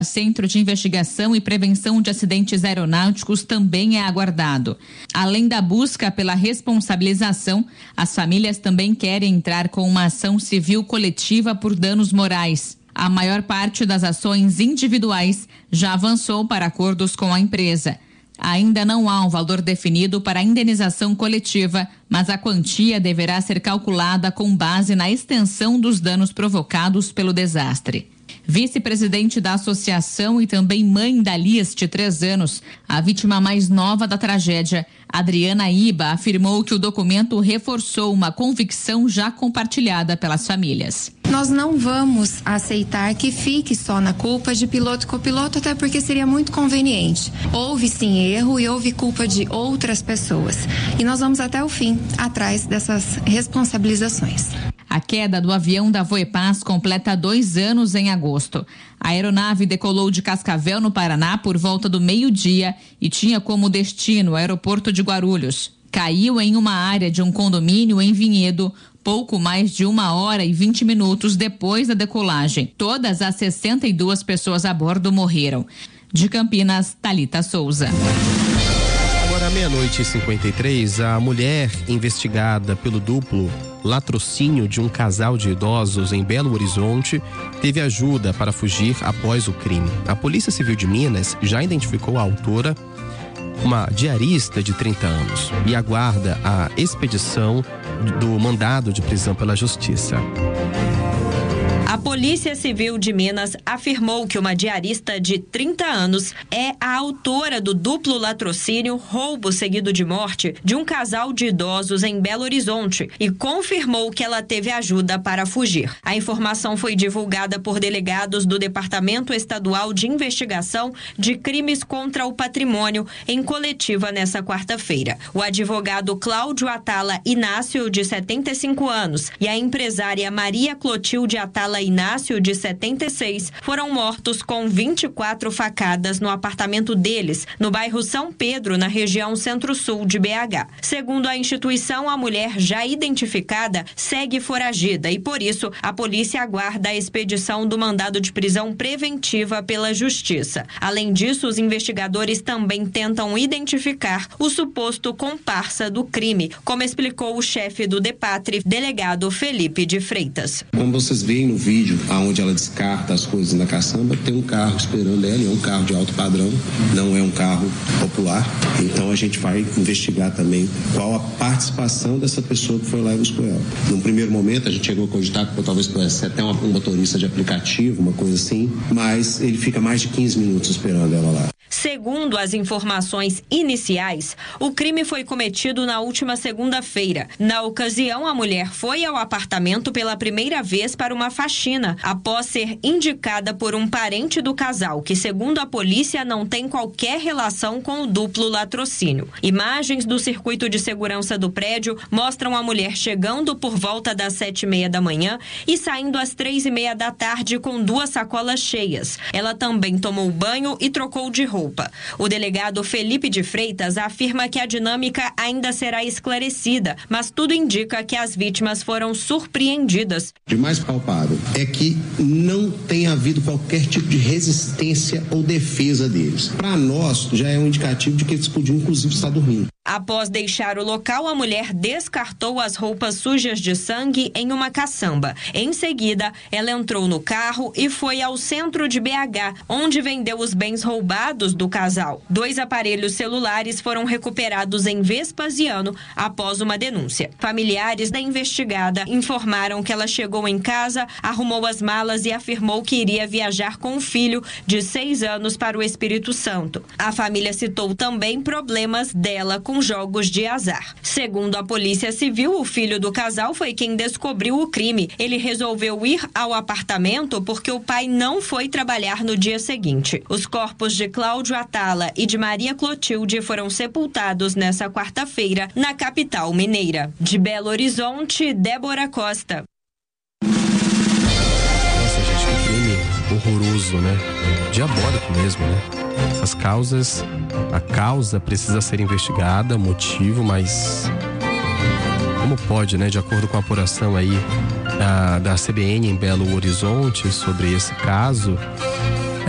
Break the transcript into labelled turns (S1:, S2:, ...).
S1: Centro de Investigação e Prevenção de Acidentes Aeronáuticos também é aguardado. Além da busca pela responsabilização, as famílias também querem entrar com uma ação civil coletiva por danos morais. A maior parte das ações individuais já avançou para acordos com a empresa. Ainda não há um valor definido para a indenização coletiva, mas a quantia deverá ser calculada com base na extensão dos danos provocados pelo desastre. Vice-presidente da associação e também mãe da Lias, de 3 anos, a vítima mais nova da tragédia, Adriana Iba, afirmou que o documento reforçou uma convicção já compartilhada pelas famílias.
S2: Nós não vamos aceitar que fique só na culpa de piloto e copiloto, até porque seria muito conveniente. Houve sim erro e houve culpa de outras pessoas. E nós vamos até o fim, atrás dessas responsabilizações.
S1: A queda do avião da Voepaz completa 2 anos em agosto. A aeronave decolou de Cascavel, no Paraná, por volta do meio-dia e tinha como destino o aeroporto de Guarulhos. Caiu em uma área de um condomínio em Vinhedo, pouco mais de 1h e 20 minutos depois da decolagem. Todas as 62 pessoas a bordo morreram. De Campinas, Thalita Souza.
S3: Agora, 00:53, a mulher investigada pelo duplo latrocínio de um casal de idosos em Belo Horizonte teve ajuda para fugir após o crime. A Polícia Civil de Minas já identificou a autora, uma diarista de 30 anos, e aguarda a expedição do mandado de prisão pela Justiça.
S4: A Polícia Civil de Minas afirmou que uma diarista de 30 anos é a autora do duplo latrocínio, roubo seguido de morte, de um casal de idosos em Belo Horizonte e confirmou que ela teve ajuda para fugir. A informação foi divulgada por delegados do Departamento Estadual de Investigação de Crimes contra o Patrimônio em coletiva nesta quarta-feira. O advogado Cláudio Atala Inácio, de 75 anos, e a empresária Maria Clotilde Atala Inácio, de 76, foram mortos com 24 facadas no apartamento deles, no bairro São Pedro, na região centro-sul de BH. Segundo a instituição, a mulher já identificada segue foragida e, por isso, a polícia aguarda a expedição do mandado de prisão preventiva pela Justiça. Além disso, os investigadores também tentam identificar o suposto comparsa do crime, como explicou o chefe do DEPATRE, delegado Felipe de Freitas.
S5: Como vocês veem no vídeo, onde ela descarta as coisas na caçamba, tem um carro esperando ela, é um carro de alto padrão, não é um carro popular. Então a gente vai investigar também qual a participação dessa pessoa que foi lá e buscou ela. Num primeiro momento a gente chegou a cogitar que talvez pudesse ser até um motorista de aplicativo, uma coisa assim, mas ele fica mais de 15 minutos esperando ela lá.
S4: Segundo as informações iniciais, o crime foi cometido na última segunda-feira. Na ocasião, a mulher foi ao apartamento pela primeira vez para uma faxina, após ser indicada por um parente do casal, que, segundo a polícia, não tem qualquer relação com o duplo latrocínio. Imagens do circuito de segurança do prédio mostram a mulher chegando por volta das 7:30 da manhã e saindo às 3:30 da tarde com 2 sacolas cheias. Ela também tomou banho e trocou de roupa. O delegado Felipe de Freitas afirma que a dinâmica ainda será esclarecida, mas tudo indica que as vítimas foram surpreendidas.
S5: De mais palpável é que não tem havido qualquer tipo de resistência ou defesa deles. Para nós, já é um indicativo de que eles podiam, inclusive, estar dormindo.
S4: Após deixar o local, a mulher descartou as roupas sujas de sangue em uma caçamba. Em seguida, ela entrou no carro e foi ao centro de BH, onde vendeu os bens roubados do casal. 2 aparelhos celulares foram recuperados em Vespasiano após uma denúncia. Familiares da investigada informaram que ela chegou em casa, arrumou as malas e afirmou que iria viajar com o filho de 6 anos para o Espírito Santo. A família citou também problemas dela com jogos de azar. Segundo a Polícia Civil, o filho do casal foi quem descobriu o crime. Ele resolveu ir ao apartamento porque o pai não foi trabalhar no dia seguinte. Os corpos de Cláudio Atala e de Maria Clotilde foram sepultados nesta quarta-feira na capital mineira. De Belo Horizonte, Débora Costa.
S3: Nossa, gente, que crime horroroso, né? Diabólico mesmo, né? Essas causas, a causa precisa ser investigada, o motivo, mas como pode, né? De acordo com a apuração aí da CBN em Belo Horizonte sobre esse caso,